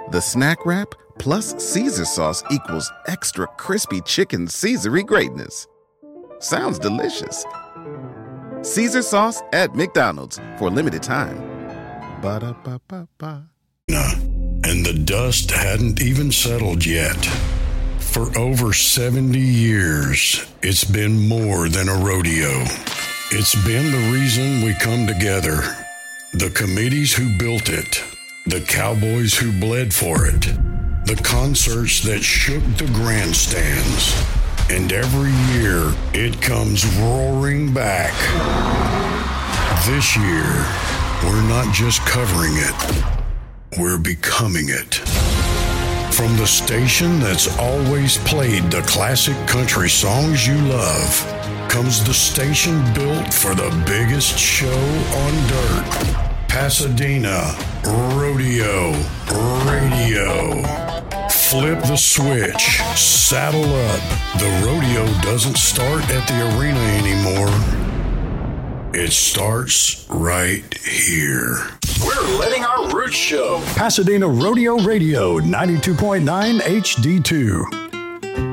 The snack wrap plus Caesar sauce equals extra crispy chicken Caesar-y greatness. Sounds delicious. Caesar sauce at McDonald's for a limited time. Ba-da-ba-ba-ba. And the dust hadn't even settled yet. For over 70 years, it's been more than a rodeo. It's been the reason we come together. The committees who built it, the cowboys who bled for it, the concerts that shook the grandstands. And every year, it comes roaring back. This year, we're not just covering it, we're becoming it. From the station that's always played the classic country songs you love, comes the station built for the biggest show on dirt. Pasadena Rodeo Radio. Flip the switch. Saddle up. The rodeo doesn't start at the arena anymore. It starts right here. We're letting our roots show. Pasadena Rodeo Radio, 92.9 HD2.